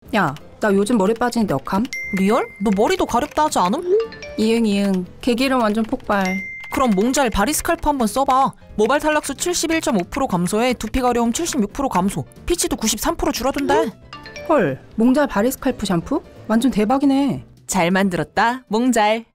야, 나 요즘 머리 빠지는데 어감? 리얼? 너 머리도 가렵다 하지 않음? 이응. 개기름 완전 폭발. 그럼 몽잘 바리스칼프 한번 써봐. 모발 탈락수 71.5% 감소에 두피 가려움 76% 감소, 피치도 93% 줄어든대. 헐, 몽잘 바리스칼프 샴푸? 완전 대박이네. 잘 만들었다, 몽잘.